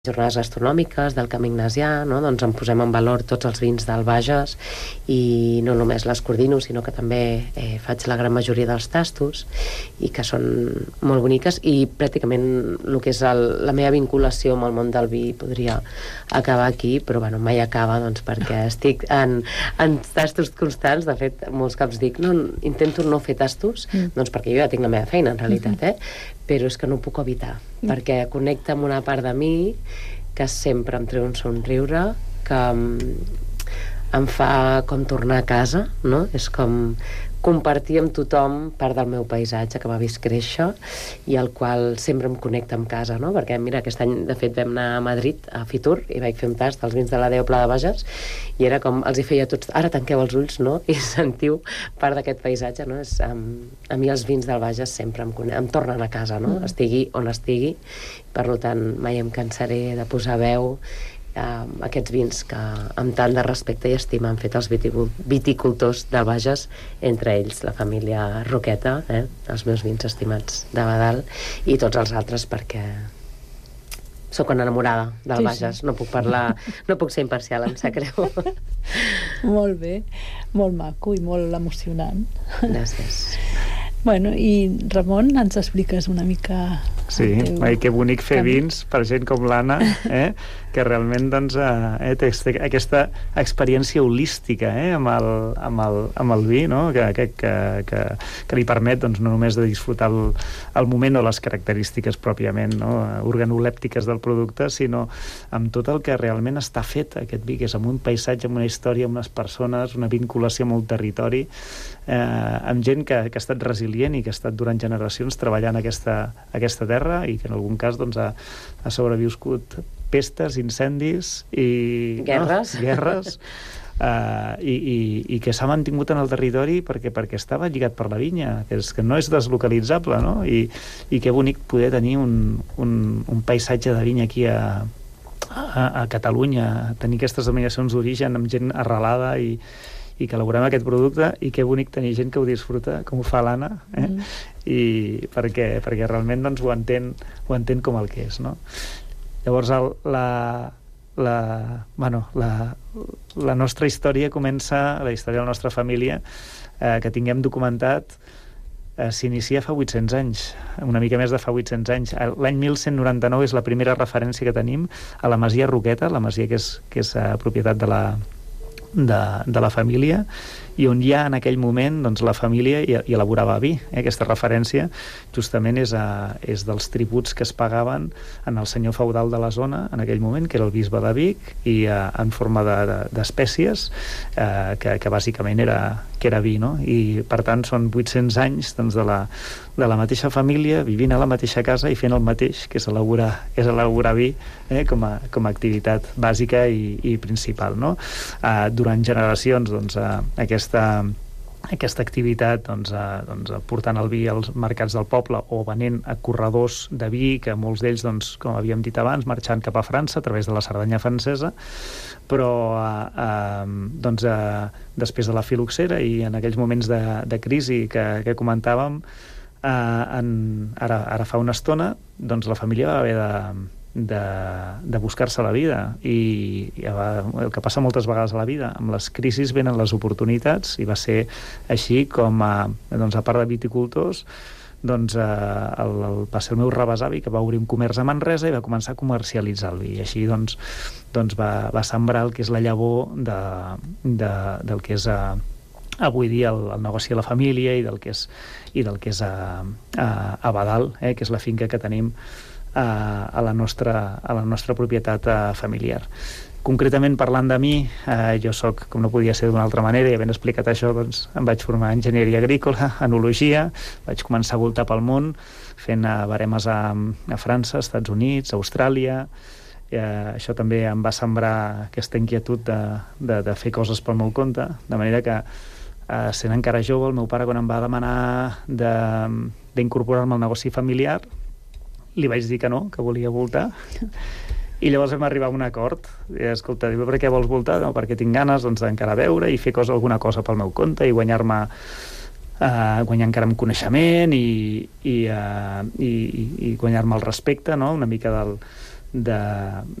jornades gastronòmiques del Camp Ignasià, no? Doncs en posem en valor tots els vins del Bages i no només les coordino, sinó que també faig la gran majoria dels tastos i que són molt boniques, i pràcticament el que és la meva vinculació amb el món del vi podria acabar aquí, però bueno, mai acaba, doncs, perquè estic en tastos constants. De fet, molts cops dic, no, intento no fer tastos, doncs perquè jo ja tinc la meva feina, en realitat, però és que no ho puc evitar, perquè connecta amb una part de mi que sempre em treu un somriure, que em fa com tornar a casa, no? És com compartir amb tothom part del meu paisatge que m'ha vist créixer i el qual sempre em connecta amb casa, no? Perquè mira, aquest any de fet vam anar a Madrid, a Fitur, i vaig fer un tast dels vins de la Déu Pla de Bages i era com, els hi feia tots, ara tanqueu els ulls, no? I sentiu part d'aquest paisatge, no? A mi els vins del Bages sempre em tornen a casa, no? Estigui on estigui, per tant mai em cansaré de posar veu aquests vins que amb tant de respecte i estima han fet els viticultors del Bages, entre ells la família Roqueta, els meus vins estimats de Badal, i tots els altres, perquè sóc una enamorada del Bages, no puc parlar, no puc ser imparcial, em sap greu. Molt bé, molt maco i molt emocionant. Gràcies. Bueno, i Ramon, ens expliques una mica... Sí, que bonic fer vins per gent com l'Anna, que realment doncs, té aquesta experiència holística amb el vi, no? que li permet doncs, no només de disfrutar el moment o les característiques pròpiament, no? Organolèptiques del producte, sinó amb tot el que realment està fet aquest vi, que és amb un paisatge, amb una història, amb unes persones, una vinculació amb el territori, amb gent que ha estat resilient i que ha estat durant generacions treballant aquesta terra i que en algun cas doncs, ha sobreviscut pestes, incendis i guerres, i que s'ha mantingut en el territori perquè estava lligat per la vinya, que no és deslocalitzable, no? I que bonic poder tenir un paisatge de vinya aquí a Catalunya, tenir aquestes denominacions d'origen amb gent arrelada i que elaborem aquest producte, i que bonic tenir gent que ho disfruta, com ho fa l'Anna, i perquè realment doncs, ho entén com el que és, no? Llavors la nostra història comença, la història de la nostra família, que tinguem documentat, s'inicia fa 800 anys, una mica més de fa 800 anys. L'any 1199 és la primera referència que tenim a la masia Roqueta, la masia que és propietat de la família, i on ja en aquell moment doncs, la família hi elaborava vi. Aquesta referència justament és dels tributs que es pagaven en el senyor feudal de la zona en aquell moment, que era el bisbe de Vic, i en forma d'espècies, que bàsicament era vi, no? I per tant són 800 anys doncs, de la mateixa família vivint a la mateixa casa i fent el mateix, que és elaborar vi com a activitat bàsica i principal, no? Durant generacions doncs, aquesta activitat doncs, portant el vi als mercats del poble o venent a corredors de vi, que molts d'ells, doncs, com havíem dit abans, marxant cap a França a través de la Cerdanya francesa, però doncs, després de la filoxera i en aquells moments de crisi que comentàvem ara fa una estona, doncs la família va haver de buscar-se la vida, i el que passa moltes vegades a la vida, amb les crisis venen les oportunitats, i va ser així com doncs, a part de viticultors, doncs, va ser el meu rebesavi que va obrir un comerç a Manresa i va començar a comercialitzar el vi, i així doncs, va sembrar el que és la llavor del que és avui dia el negoci de la família i del que és a Badal, que és la finca que tenim a la nostra propietat familiar. Concretament, parlant de mi, jo soc, com no podia ser d'una altra manera, i havent explicat això, doncs, em vaig formar en enginyeria agrícola, enologia, vaig començar a voltar pel món, fent baremes a França, Estats Units, Austràlia. Això també em va sembrar aquesta inquietud de fer coses pel meu compte, de manera que, sent encara jove, el meu pare, quan em va demanar d'incorporar-me al negoci familiar, li vaig dir que no, que volia voltar, i llavors vam arribar a un acord. I, escolta, diu, per què vols voltar? No, perquè tinc ganes d'encara veure i fer alguna cosa pel meu compte i guanyar encara amb coneixement i guanyar-me el respecte, no? Una mica de,